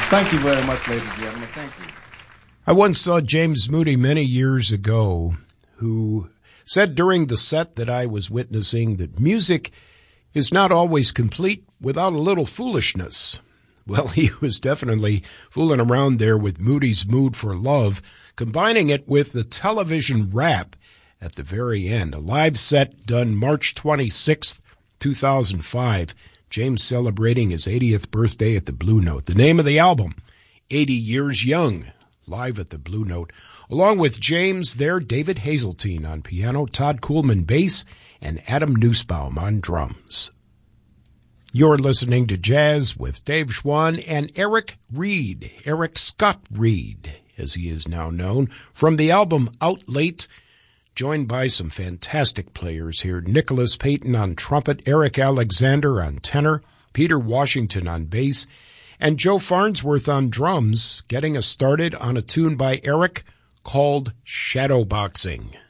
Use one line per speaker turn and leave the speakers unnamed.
Thank you very much, ladies and gentlemen. Thank you.
I once saw James Moody many years ago, who said during the set that I was witnessing that music is not always complete without a little foolishness. Well, he was definitely fooling around there with Moody's Mood for Love, combining it with the television rap at the very end. A live set done March 26th, 2005. James celebrating his 80th birthday at the Blue Note. The name of the album, 80 Years Young, live at the Blue Note. Along with James there, David Hazeltine on piano, Todd Kuhlman bass, and Adam Nussbaum on drums. You're listening to Jazz with Dave Schwann and Eric Reed, Eric Scott Reed, as he is now known, from the album Out Late, joined by some fantastic players here. Nicholas Payton on trumpet, Eric Alexander on tenor, Peter Washington on bass, and Joe Farnsworth on drums, getting us started on a tune by Eric called Shadowboxing.